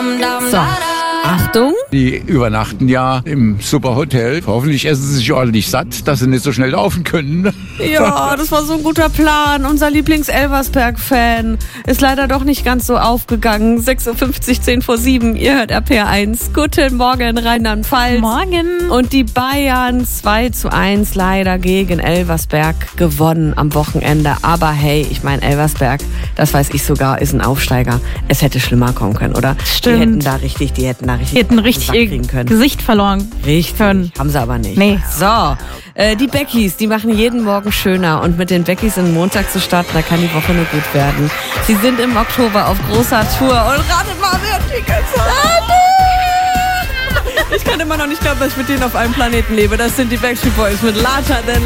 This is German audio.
So, Achtung. Die übernachten ja im Superhotel. Hoffentlich essen sie sich ordentlich satt, dass sie nicht so schnell laufen können. Ja, das war so ein guter Plan. Unser Lieblings-Elversberg-Fan ist leider doch nicht ganz so aufgegangen. 6.50 Uhr, 10 vor 7. Ihr hört RPR1. Guten Morgen, Rheinland-Pfalz. Morgen. Und die Bayern 2:1 leider gegen Elversberg gewonnen am Wochenende. Aber hey, ich meine, Elversberg, das weiß ich sogar, ist ein Aufsteiger. Es hätte schlimmer kommen können, oder? Stimmt. Die hätten da richtig Die hätten auf den richtig Sack ihr kriegen können. Gesicht verloren. Richtig, können. haben sie aber nicht. Nee. So, die Beckys, die machen jeden Morgen schöner und mit den Beckys in den Montag zu starten, da kann die Woche nur gut werden. Sie sind im Oktober auf großer Tour und ratet mal, wer Tickets hat. Ich kann immer noch nicht glauben, dass ich mit denen auf einem Planeten lebe. Das sind die Backstreet Boys mit Larger Than